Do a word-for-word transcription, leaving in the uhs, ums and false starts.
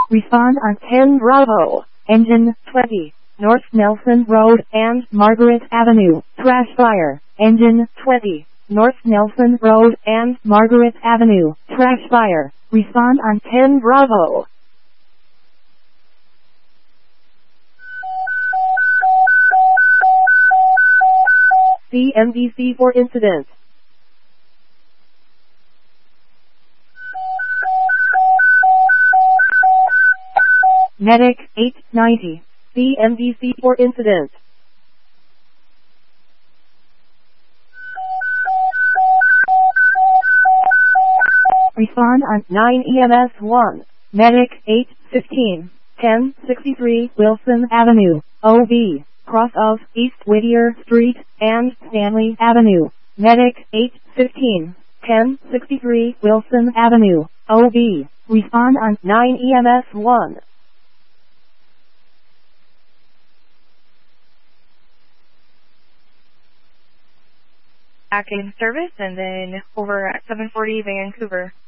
Respond on ten Bravo. Engine twenty. North Nelson Road and Margaret Avenue. Trash fire. Engine twenty. North Nelson Road and Margaret Avenue. Trash fire. Respond on ten Bravo. C M D C for incident. Medic eight ninety. C M D C for incident. Respond on nine E M S one. Medic eight fifteen. ten sixty-three Wilson Avenue. O B. Cross of East Whittier Street and Stanley Avenue. Medic eight fifteen. ten sixty-three Wilson Avenue. O B. Respond on nine E M S one. Back in service and then over at seven forty Vancouver.